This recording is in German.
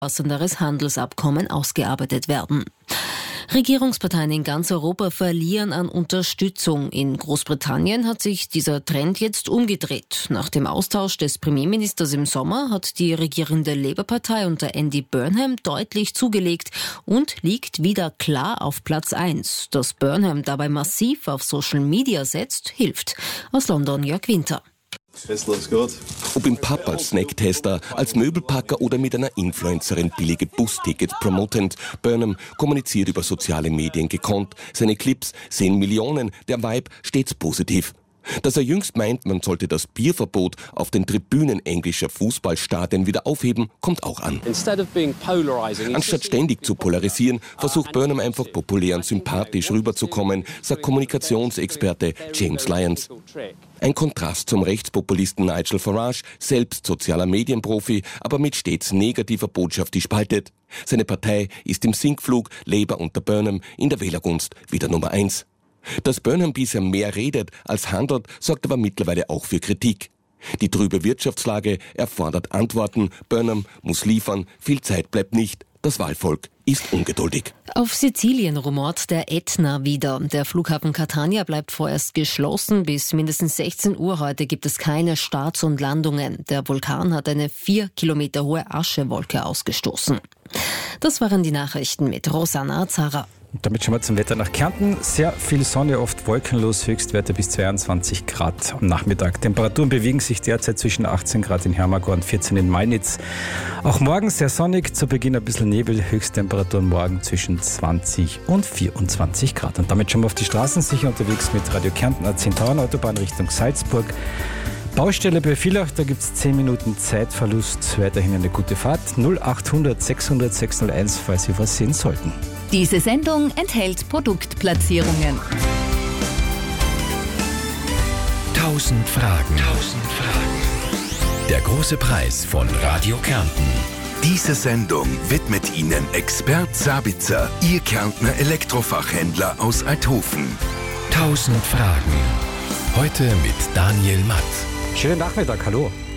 umfassenderes Handelsabkommen ausgearbeitet werden. Regierungsparteien in ganz Europa verlieren an Unterstützung. In Großbritannien hat sich dieser Trend jetzt umgedreht. Nach dem Austausch des Premierministers im Sommer hat die regierende Labour-Partei unter Andy Burnham deutlich zugelegt und liegt wieder klar auf Platz 1. Dass Burnham dabei massiv auf Social Media setzt, hilft. Aus London Jörg Winter. Ob im Pub als Snacktester, als Möbelpacker oder mit einer Influencerin billige Bustickets promotend, Burnham kommuniziert über soziale Medien gekonnt. Seine Clips sehen Millionen, der Vibe stets positiv. Dass er jüngst meint, man sollte das Bierverbot auf den Tribünen englischer Fußballstadien wieder aufheben, kommt auch an. Anstatt ständig zu polarisieren, versucht Burnham einfach populär und sympathisch rüberzukommen, sagt Kommunikationsexperte James Lyons. Ein Kontrast zum Rechtspopulisten Nigel Farage, selbst sozialer Medienprofi, aber mit stets negativer Botschaft, die spaltet. Seine Partei ist im Sinkflug, Labour unter Burnham in der Wählergunst wieder Nummer 1. Dass Burnham bisher mehr redet als handelt, sorgt aber mittlerweile auch für Kritik. Die trübe Wirtschaftslage erfordert Antworten, Burnham muss liefern, viel Zeit bleibt nicht. Das Wahlvolk ist ungeduldig. Auf Sizilien rumort der Ätna wieder. Der Flughafen Catania bleibt vorerst geschlossen. Bis mindestens 16 Uhr heute gibt es keine Starts und Landungen. Der Vulkan hat eine 4 Kilometer hohe Aschewolke ausgestoßen. Das waren die Nachrichten mit Rosanna Zara. Und damit schauen wir zum Wetter nach Kärnten. Sehr viel Sonne, oft wolkenlos, Höchstwerte bis 22 Grad am Nachmittag. Temperaturen bewegen sich derzeit zwischen 18 Grad in Hermagor und 14 in Mainitz. Auch morgen sehr sonnig, zu Beginn ein bisschen Nebel, Höchsttemperaturen morgen zwischen 20 und 24 Grad. Und damit schauen wir auf die Straßen, sicher unterwegs mit Radio Kärnten A10 Autobahn Richtung Salzburg. Baustelle bei Villach, da gibt es 10 Minuten Zeitverlust, weiterhin eine gute Fahrt. 0800 600 601, falls Sie was sehen sollten. Diese Sendung enthält Produktplatzierungen. 1000 Fragen. Der große Preis von Radio Kärnten. Diese Sendung widmet Ihnen Expert Sabitzer, Ihr Kärntner Elektrofachhändler aus Althofen. 1000 Fragen. Heute mit Daniel Matt. Schönen Nachmittag, hallo.